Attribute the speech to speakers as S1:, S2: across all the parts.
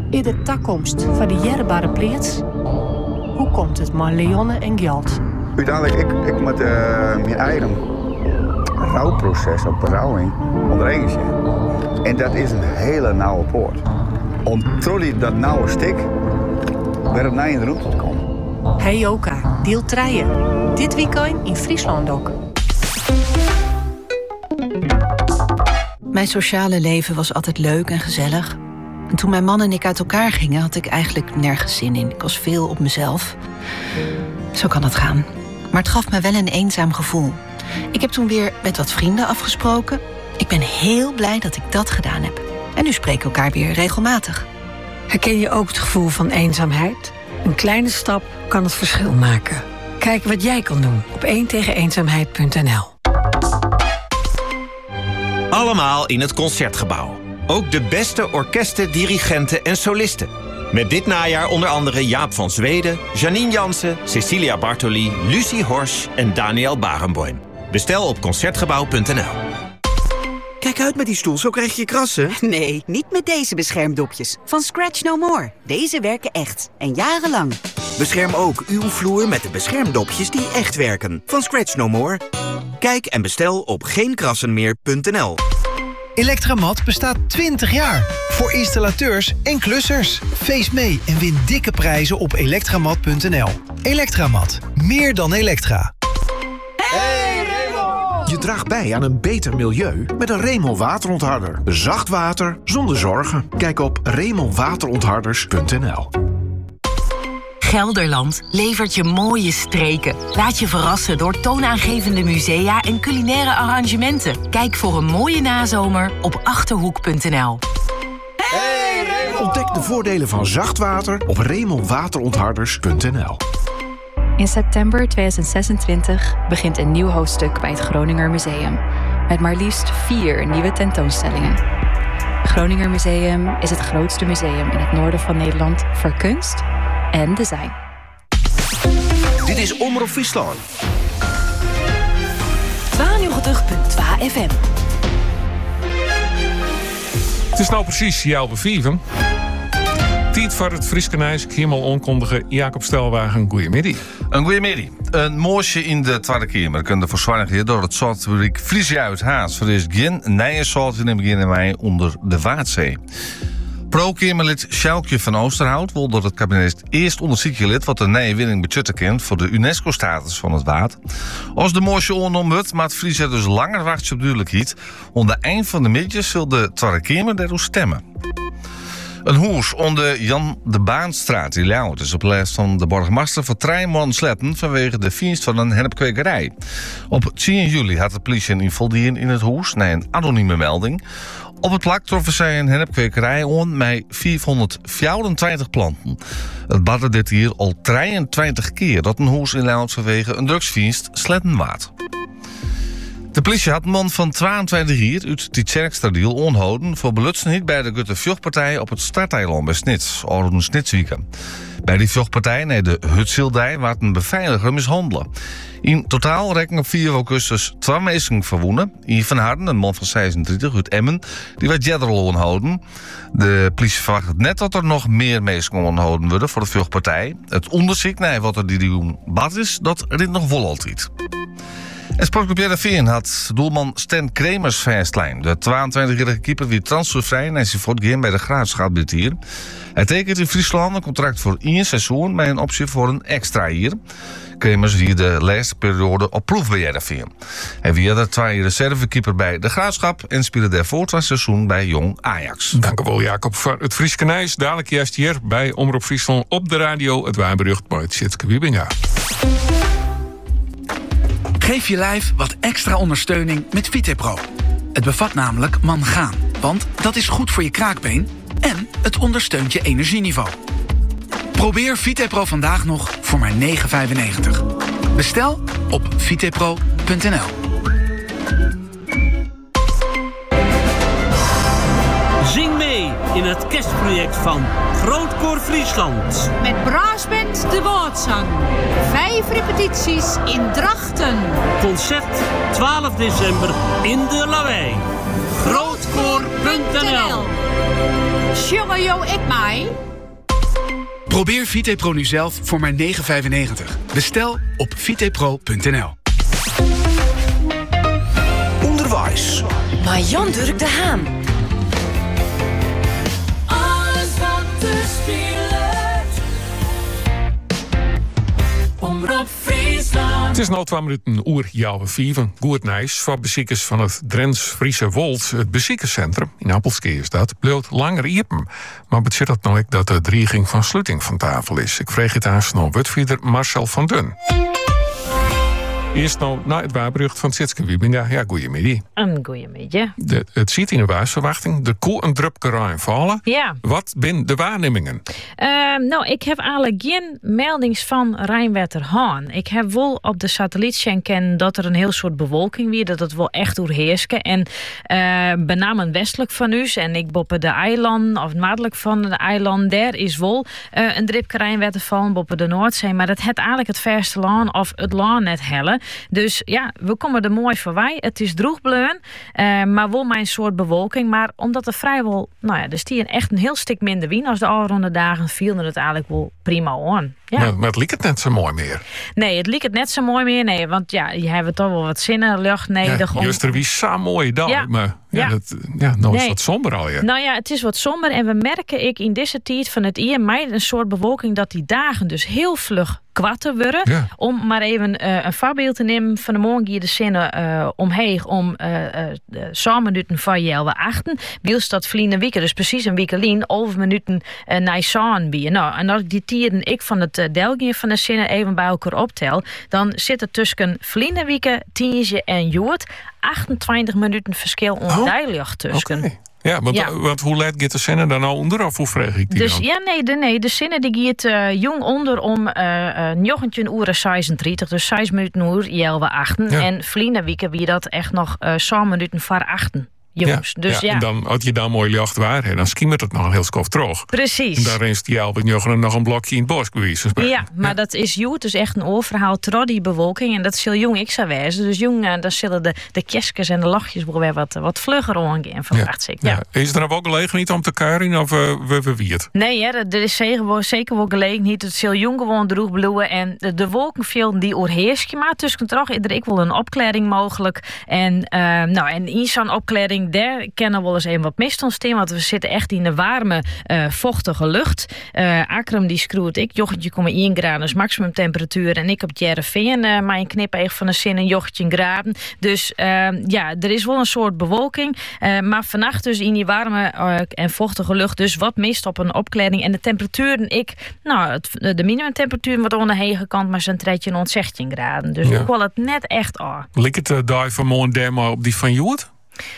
S1: In de toekomst van de jerbare pleats? Hoe komt het met Leonne en geld?
S2: Uiteindelijk, ik moet mijn eigen rouwproces op berouwing onderheen zien. En dat is een hele nauwe poort. Om door dat nauwe stik weer op naar in de ruimte te komen.
S1: Hey Joka, deel 3. Dit weekend in Friesland ook.
S3: Mijn sociale leven was altijd leuk en gezellig. En toen mijn man en ik uit elkaar gingen, had ik eigenlijk nergens zin in. Ik was veel op mezelf. Zo kan het gaan. Maar het gaf me wel een eenzaam gevoel. Ik heb toen weer met wat vrienden afgesproken. Ik ben heel blij dat ik dat gedaan heb. En nu spreken we elkaar weer regelmatig.
S4: Herken je ook het gevoel van eenzaamheid? Een kleine stap kan het verschil maken. Kijk wat jij kan doen op 1tegeneenzaamheid.nl.
S5: Allemaal in het Concertgebouw. Ook de beste orkesten, dirigenten en solisten. Met dit najaar onder andere Jaap van Zweden, Janine Jansen, Cecilia Bartoli, Lucie Horsch en Daniel Barenboim. Bestel op Concertgebouw.nl.
S6: Kijk uit met die stoel, zo krijg je krassen.
S7: Nee, niet met deze beschermdopjes. Van Scratch No More. Deze werken echt. En jarenlang.
S6: Bescherm ook uw vloer met de beschermdopjes die echt werken. Van Scratch No More. Kijk en bestel op geenkrassenmeer.nl.
S8: Electramat bestaat 20 jaar. Voor installateurs en klussers. Feest mee en win dikke prijzen op elektramat.nl. Electramat. Meer dan Elektra.
S9: Je draagt bij aan een beter milieu met een Remel waterontharder. Zacht water zonder zorgen. Kijk op remelwaterontharders.nl.
S10: Gelderland levert je mooie streken. Laat je verrassen door toonaangevende musea en culinaire arrangementen. Kijk voor een mooie nazomer op Achterhoek.nl.
S9: Ontdek de voordelen van zacht water op remelwaterontharders.nl.
S11: In september 2026 begint een nieuw hoofdstuk bij het Groninger Museum. Met maar liefst 4 nieuwe tentoonstellingen. Het Groninger Museum is het grootste museum in het noorden van Nederland voor kunst en design.
S9: Dit is Omroep Friesland.
S3: 92.2 FM.
S12: Het is nou precies jouw bevieven. Tijd voor het Frieskenijs. Ik hier mal aankondigen. Jacob Stelwagen, goeiemiddag.
S13: Een goeiemiddag. Een moosje in de Tweede Kamer kan ervoor zorgen door het soortfabriek Friesia uit Haas. Er is geen nieuwe soort in het begin in mei onder de Waadzee. Pro-Kamerlid Sjoukje van Oosterhout wil dat het kabinet eerst onderzoeken lid wat de nieuwe winning betutten kent voor de UNESCO-status van het water. Als de moosje oornom wordt, maakt Friesia dus langer wachten op duidelijkheid. Onder eind van de middag zal de Tweede Kamer daarover stemmen. Een huis onder Jan de Baanstraat in Ljouwert is op lijst van de burgemeester voor 3 maanden sletten vanwege de vindst van een hennepkwekerij. Op 10 juli had de politie een inval in het huis na een anonieme melding. Op het plak troffen zij een hennepkwekerij aan met 424 planten. Het badde dit hier al 23 keer dat een huis in Ljouwert vanwege een drugsvindst sletten waard. De politie had een man van 22 jaar uit die Tjerkstadiel aangehouden voor belutsenheid bij de Gutte-Vjochtpartij op het starteiland bij Snits, Orden Snitswieken. Bij die Vjochtpartij, nee, de Hutsildij, werd een beveiliger mishandelen. In totaal rekken op 4 augustus 2 mensen verwonnen. In Van Harden, een man van 36 uit Emmen, die werd Jedderl aangehouden. De politie verwacht net dat er nog meer mensen aangehouden worden voor de Vjochtpartij. Het onderzoek naar wat er die doen bad is, dat rint nog vol altijd. En Sportclub Heerenveen had doelman Sten Kremers vastlijn. De 22-jarige keeper wie transfervrij naar zijn voortgaan bij de Graafschap dit hier. Hij tekent in Friesland een contract voor 1 seizoen met een optie voor een extra jaar. Kremers wie de laatste periode op proef bij Heerenveen. Hij wie de 2 reservekeeper bij de Graafschap en speelde daarvoor 2 seizoen bij Jong Ajax.
S12: Dank u wel, Jacob, voor het Frieskenijs. Dadelijk juist hier bij Omroep Friesland op de radio. Het waarberucht bij Tjitske Wiebinga.
S14: Geef je lijf wat extra ondersteuning met VitePro. Het bevat namelijk mangaan, want dat is goed voor je kraakbeen en het ondersteunt je energieniveau. Probeer VitePro vandaag nog voor maar €9,95. Bestel op vitepro.nl.
S15: Zing mee in het kerstproject van Grootkoor Friesland.
S16: Met Braasband de Woordzang. 5 repetities in Drachten.
S15: Concert 12 december in de Lawaai. Grootkoor.nl.
S16: Sjongen jou ik mij?
S14: Probeer VitePro nu zelf voor maar €9,95. Bestel op vitepro.nl.
S9: Onderwijs.
S17: Marjan Durk de Haan.
S18: Alles wat te speelt. Omroep Friesland.
S12: Het is nu 2 minuten oer jouw 5. Goed nijs voor bezoekers van het Drents-Friese Wold. Het bezoekerscentrum in Appelske is dat. Bleef langer iepen. Maar betekent dat nou ook dat de dreiging van sluiting van tafel is? Ik vreeg het aan snel-wutvieder Marcel van Dun. Eerst nou naar het waarbericht van Tjitske Wiebinga. Ja, goeiemiddag.
S19: Een goeiemiddag.
S12: Het ziet in de waarsverwachting. De koe een drupke ruim vallen.
S19: Ja.
S12: Wat zijn de waarnemingen?
S19: Ik heb eigenlijk geen meldings van Rijnwaterhaan. Ik heb wel op de satelliet kennen dat er een heel soort bewolking weer, dat het wel echt doorheerske. En benamen westelijk van u en ik boppen de eiland of noordelijk van de eiland, daar is wel een drupke Rijnwater vallen boppen de Noordzee, maar dat het eigenlijk het verste land of het land net hellen. Dus ja, we komen er mooi voorbij. Het is droogbleun, maar wel mijn soort bewolking. Maar omdat er vrijwel, er stier echt een heel stuk minder wind als de alronde dagen, viel het eigenlijk wel prima aan. Ja.
S12: Maar het liep het net zo mooi meer.
S19: Nee, het liep het net zo mooi meer. Nee, want ja, je hebt toch wel wat zinnenlucht nodig.
S12: Ja, juist er wie zo mooie dag, maar nou is wat somber al. Ja.
S19: Nou ja, het is wat somber en we merken in deze tijd van het jaar mij een soort bewolking dat die dagen dus heel vlug kwatter worden. Ja. Om maar even een voorbeeld te nemen. Van de morgen hier de zinnen omheen om zo'n minuten van jelwe achten. Wiels dat vliende wieken, dus precies een wiekelien, 11 minuten naar zo'n bier. Nou, en als ik die tieren ik van het delgien van de zinnen even bij elkaar optel, dan zit er tussen vliende wieken, tienje en joert 28 minuten verschil onduidelijk tussen.
S12: Okay. Ja, want hoe laat gaat de zinnen dan nou onder? Of hoe vreeg ik die
S19: dus,
S12: dan?
S19: Ja, nee, de zinnen die gaat jong onder om 19:36, dus 6 minuten uur, jelwe achten. Ja. En vliende wieken wie dat echt nog 6 minuten voor achten. Jongens.
S12: Ja,
S19: dus
S12: en dan, als je dan mooi jacht waar, dan schimmert het nog een heel skof terug.
S19: Precies.
S12: En daar is die Albert Jochen nog een blokje in het bos geweest.
S19: Ja, maar dat is joet, dus echt een oorverhaal trouw die bewolking. En dat zal jong ik zou wezen. Dus jong, dan zullen de kjeskes en de lachjes wel weer wat vlugger omgaan, verwacht ik. Ja.
S12: Is er nou ook gelegenheid om te kuieren of we wierd?
S19: Nee, er is zeker wel gelegenheid. Het zal jong gewoon droeg bloeien. En de wolkenvelden die oorheerschen, maar tussen toch is er ik wel een opklaring mogelijk. En in zo'n opklaring daar kennen we wel eens even wat mist ontstaan, want we zitten echt in de warme, vochtige lucht. Akram die schroeit ik, jochentje 1 graden is maximum temperatuur en ik op Jereveen, maar een knip even van de zin een jochentje graden. Dus er is wel een soort bewolking, maar vannacht dus in die warme en vochtige lucht dus wat mist op een opkleding en de temperaturen de minimumtemperatuur wordt aan de hege kant, maar zo'n treetje rond 16 graden. Dus ik wil het net echt aan.
S12: Lijkt het daar van morgen demo op die van Joert?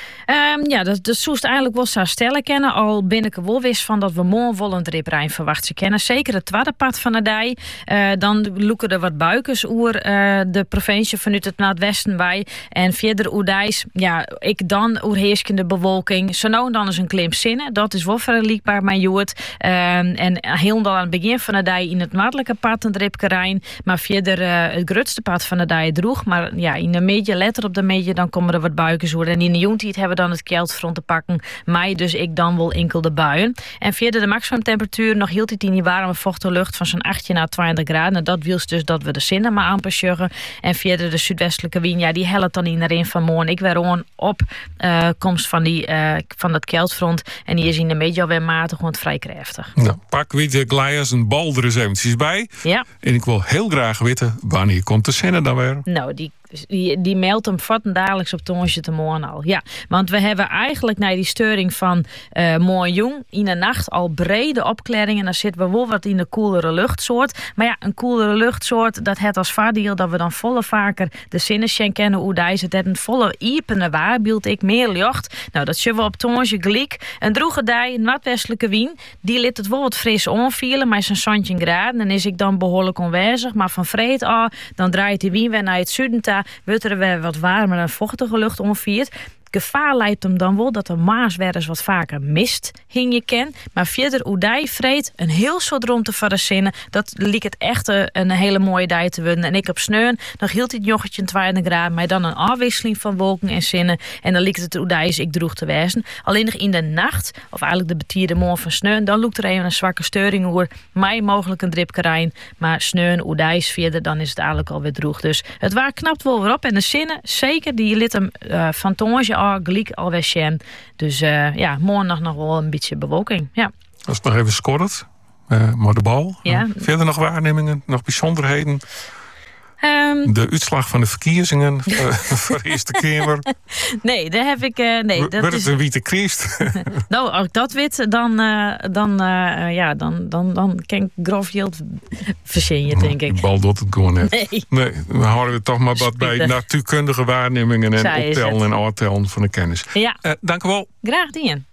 S19: Dat zoest eigenlijk wel zou stellen kennen. Al ben ik er wel wist van dat we morgen wel een driprijn verwachten kennen. Zeker het tweede pad van de dij. Dan loeken er wat buikers oer de provincie vanuit het noordwesten bij. En verder oerdijs, ik dan oerheerskende bewolking. Zo nou dan is een klim zinnen. Dat is wel vergelijkbaar met Joert. En heel dan aan het begin van de dij in het noordelijke pad een dripkerijn. Maar verder het grootste pad van de dij droeg. Maar in de media, letter op de media, dan komen er wat buikers oer. En in de joentijd hebben we dan het keldfront te pakken. Maar dus ik dan wel enkel de buien. En verder de maximumtemperatuur nog hield het in die warme vochtige lucht van zo'n 18 naar 20 graden. En dat wil dus dat we de zinnen maar aanpassen. En verder de zuidwestelijke wind, die helpt dan in van morgen. Ik weer gewoon op komst van dat keldfront. En die is in de media weer matig, gewoon vrij krachtig.
S12: Nou, pak weer de glijers en bal er eens eventjes bij.
S19: Ja.
S12: En ik wil heel graag weten, wanneer komt de zinnen dan weer?
S19: Nou, die meldt hem vatten dagelijks op tongetje te morgen al. Ja, want we hebben eigenlijk na die steuring van morgen jong in de nacht al brede opklaringen. Dan zitten we wel wat in de koelere luchtsoort. Maar een koelere luchtsoort, dat het als voordeel dat we dan volle vaker de zinnen kennen hoe die zit. Het een volle iepende waarbeeld ik meer lucht. Nou, dat zullen we op tongetje gelijk. Een droege dij, een noordwestelijke wind, die liet het wel wat fris onvielen, maar zijn 17 graden. Dan is ik dan behoorlijk onwijzig. Maar van vreed dan draait die wind weer naar het zuiden. Wordt er weer wat warmer en vochtige lucht onviert. gevaar leidt hem dan wel dat de maaswerders wat vaker mist hing je ken. Maar verder Oedij vreet een heel soort rondte van de zinnen. Dat liep het echt een hele mooie dag te worden. En ik op sneun, dan hield hij het joggetje 2 graden, maar dan een afwisseling van wolken en zinnen. En dan liep het Oedijs ik droeg te wezen. Alleen nog in de nacht, of eigenlijk de betierde morgen van sneun, dan loopt er even een zwakke steuring oer. Mij mogelijk een dripkerijn, maar sneun, Oedijs verder, dan is het eigenlijk alweer droeg. Dus het waar knapt wel weer op. En de zinnen, zeker, die liet hem van tonge al gelijk alweer sjen. Dus morgen nog wel een beetje bewolking. Ja.
S12: Als het nog even scoort, maar de bal.
S19: Ja.
S12: Verder nog waarnemingen, nog bijzonderheden? De uitslag van de verkiezingen voor de Eerste Kamer.
S19: Nee, daar heb ik... nee, dat
S12: wordt
S19: is...
S12: het een witte Christ?
S19: Nou, als ik dat weet, dan kan ik grofjild verzinnen, denk ik.
S12: De bal doet het gewoon net.
S19: Nee,
S12: dan houden we toch maar wat bij natuurkundige waarnemingen en optellen en aftellen van de kennis.
S19: Ja.
S12: Dank u wel.
S19: Graag gedaan.